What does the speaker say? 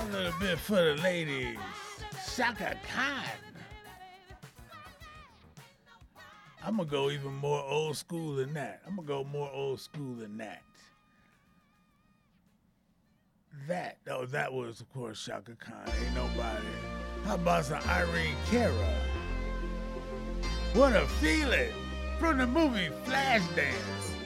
A little bit for the ladies. Shaka Khan. I'm going to go even more old school than that. That was, of course, Shaka Khan. Ain't nobody. How about some Irene Cara? What a feeling from the movie Flashdance.